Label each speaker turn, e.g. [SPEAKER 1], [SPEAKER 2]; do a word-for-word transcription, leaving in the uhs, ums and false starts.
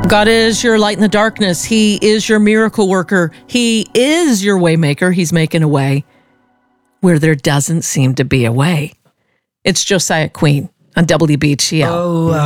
[SPEAKER 1] God is your light in the darkness. He is your miracle worker. He is your way maker. He's making a way where there doesn't seem to be a way. It's Josiah Queen on W B T L.
[SPEAKER 2] Oh, uh,